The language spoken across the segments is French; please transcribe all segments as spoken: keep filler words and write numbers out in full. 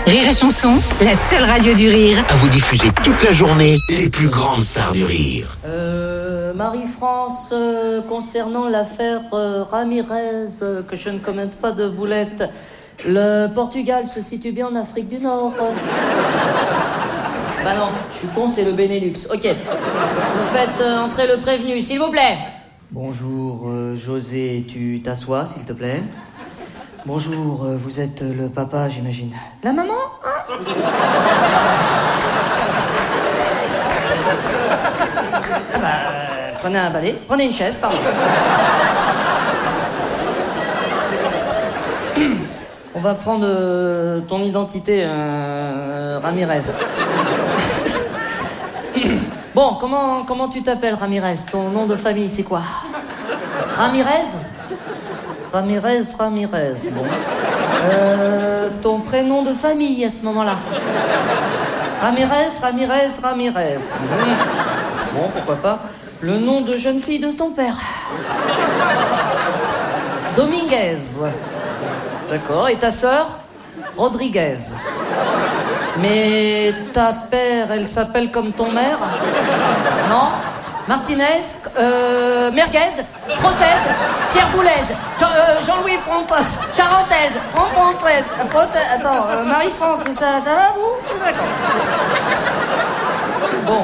Rire et Chanson, la seule radio du rire. À vous diffuser toute la journée les plus grandes stars du rire. Euh, Marie-France, euh, concernant l'affaire euh, Ramirez, euh, que je ne commette pas de boulette, le Portugal se situe bien en Afrique du Nord. Bah non, je suis con, c'est le Benelux. Ok. Vous faites euh, entrer le prévenu, s'il vous plaît. Bonjour, euh, José, tu t'assois, s'il te plaît. Bonjour, euh, vous êtes euh, le papa, j'imagine. La maman, hein? Ah bah, euh, prenez un balai, prenez une chaise, pardon. On va prendre euh, ton identité, euh, Ramirez. Bon, comment, comment tu t'appelles, Ramirez? Ton nom de famille, c'est quoi? Ramirez? Ramirez, Ramirez, bon. Euh, ton prénom de famille, à ce moment-là? Ramirez, Ramirez, Ramirez. Mmh. Bon, pourquoi pas. Le nom de jeune fille de ton père? Dominguez. D'accord, et ta sœur? Rodriguez. Mais ta père, elle s'appelle comme ton mère? Non? Martinez, euh, Merguez, Prothèse, Pierre Boulez, Jean, euh, Jean-Louis Pontaise, Charentaise, Franck Pontaise, Prothèse, attends, euh, Marie-France, ça, ça va vous? D'accord. Bon,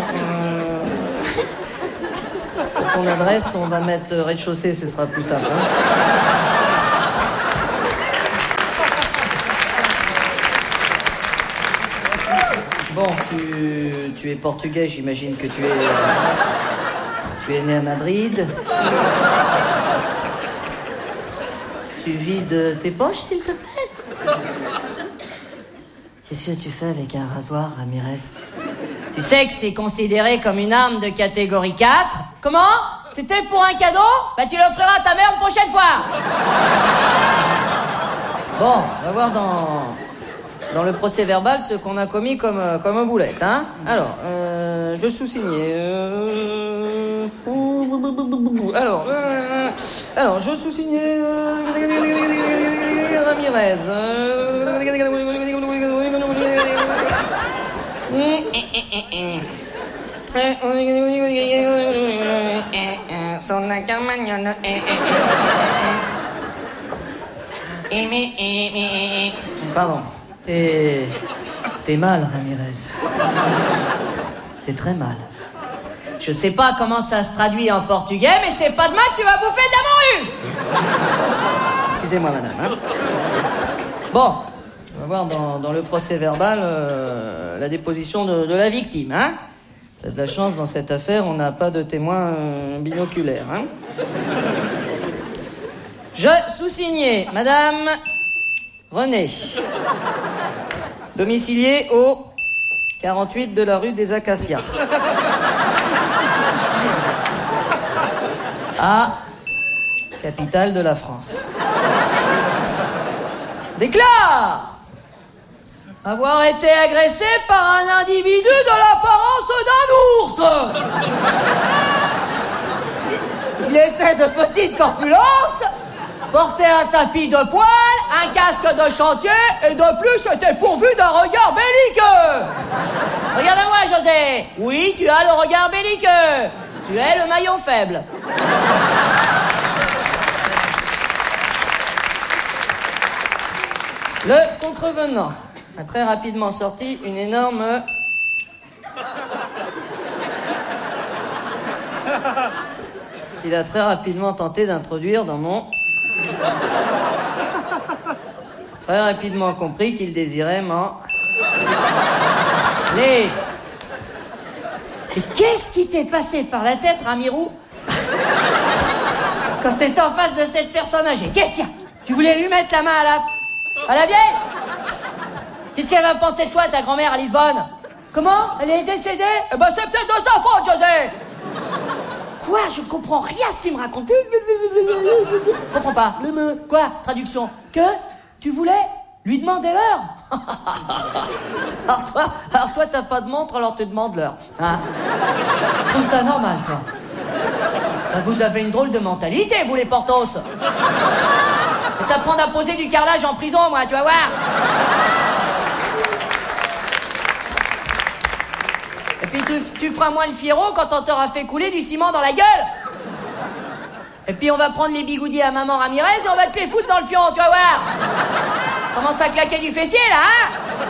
euh, ton adresse, on va mettre rez-de-chaussée, ce sera plus simple. Hein. Bon, tu, tu es portugais, j'imagine que tu es... Tu es né à Madrid. Tu vides tes poches, s'il te plaît? Qu'est-ce que tu fais avec un rasoir, Ramirez? Tu sais que c'est considéré comme une arme de catégorie quatre. Comment? C'était pour un cadeau? Bah tu l'offriras à ta mère une prochaine fois. Bon, on va voir dans... Dans le procès verbal, ce qu'on a commis comme, euh, comme un boulette, hein. Alors, euh, je sous-signais. Euh... Alors, euh... alors, je sous-signais. Euh... Ramirez. Euh... Pardon. T'es... T'es mal, Ramirez. T'es très mal. Je sais pas comment ça se traduit en portugais, mais c'est pas demain que tu vas bouffer de la morue. Excusez-moi, madame. Hein. Bon, on va voir dans, dans le procès verbal euh, la déposition de, de la victime. Hein. T'as de la chance, dans cette affaire, on n'a pas de témoin euh, binoculaire. Hein. Je sous-signais, madame... René, domicilié au quarante-huit de la rue des Acacias. À capitale de la France. Déclare avoir été agressé par un individu de l'apparence d'un ours. Il était de petite corpulence, portait un tapis de poil, un casque de chantier, et de plus était pourvu d'un regard belliqueux. Regarde-moi, José. Oui, tu as le regard belliqueux. Tu es le maillon faible. Le contrevenant a très rapidement sorti une énorme... qu'il a très rapidement tenté d'introduire dans mon... Très rapidement compris qu'il désirait m'en... Les... Et qu'est-ce qui t'est passé par la tête, Ramirou? Quand t'étais en face de cette personne âgée, qu'est-ce qu'il y a? Tu voulais lui mettre la main à la... à la vieille? Qu'est-ce qu'elle va penser de toi, ta grand-mère, à Lisbonne? Comment? Elle est décédée? Eh ben, c'est peut-être de ta faute, José! Quoi? Je ne comprends rien à ce qu'il me raconte. Je comprends pas. Le me. Quoi? Traduction. Que? Tu voulais lui demander l'heure? Alors toi, alors toi, t'as pas de montre, alors tu demandes l'heure. Hein? Je trouve ça normal, toi. Vous avez une drôle de mentalité, vous les Portos. Je vais t'apprendre à poser du carrelage en prison, moi, tu vas voir. Puis tu, tu feras moins le fiero quand on t'aura fait couler du ciment dans la gueule. Et puis on va prendre les bigoudis à maman Ramirez et on va te les foutre dans le fion, tu vas voir. Commence à claquer du fessier, là, hein?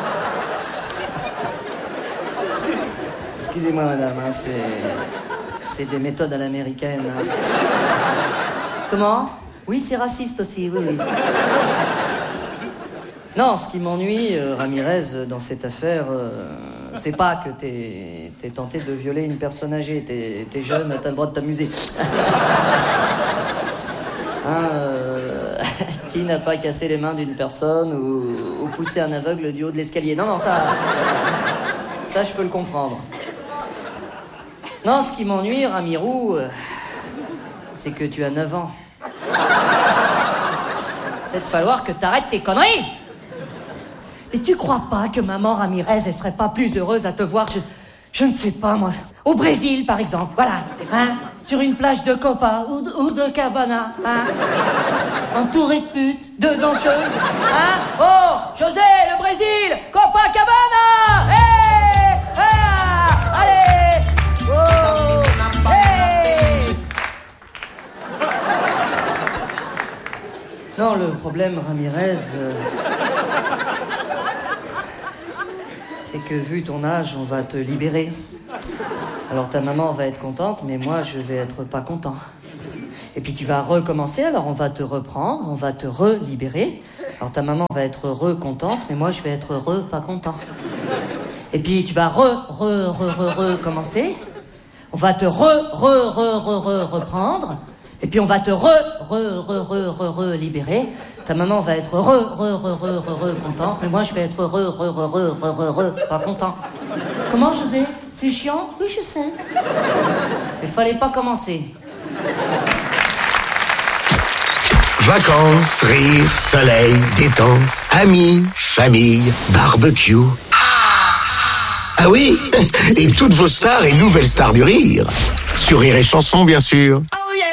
Excusez-moi, madame, hein, c'est... c'est des méthodes à l'américaine. Hein. Comment? Oui, c'est raciste aussi, oui, oui. Non, ce qui m'ennuie, euh, Ramirez, dans cette affaire, euh, c'est pas que t'es, t'es tenté de violer une personne âgée. T'es, t'es jeune, t'as le droit de t'amuser. Hein, euh, qui n'a pas cassé les mains d'une personne ou, ou poussé un aveugle du haut de l'escalier? Non, non, ça... Ça, je peux le comprendre. Non, ce qui m'ennuie, Ramirou, euh, c'est que tu as neuf ans. Peut-être falloir que t'arrêtes tes conneries. Et tu crois pas que maman Ramirez, elle serait pas plus heureuse à te voir, je, je ne sais pas, moi, au Brésil, par exemple, voilà, hein, sur une plage de Copa ou de, ou de Cabana, hein, entourée de putes, de danseuses, hein. Oh, José, le Brésil, Copacabana, hé, hey, ah, allez, oh, hey. Non, le problème, Ramirez, euh, c'est que vu ton âge, on va te libérer. Alors ta maman va être contente, mais moi, je vais être pas content. Et puis tu vas recommencer, alors on va te reprendre, on va te relibérer. Alors ta maman va être re-contente, mais moi, je vais être re pas content. Et puis tu vas re, re, re, re, recommencer. On va te re, re, re, re, re, reprendre. Et puis on va te re, re, re, re, re, re, libérer. Ta maman va être re, re, re, re, re, re, contente, mais moi je vais être re, re, re, re, re, re, re, pas content. Comment, José? C'est chiant? Oui, je sais. Il fallait pas commencer. Vacances, rire, soleil, détente, amis, famille, barbecue. Ah oui, et toutes vos stars et nouvelles stars du rire. Sur Rire et Chanson, bien sûr.